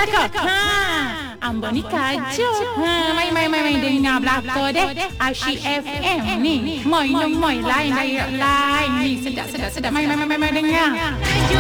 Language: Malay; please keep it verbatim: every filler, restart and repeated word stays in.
belakang. Ha, Ambo ni kacau. Ha, mai mai mai mai dengar belakang deh. Asyik F M ni. Moi no moi lain lain lain ni sedap sedap sedap mai mai mai mai dengar.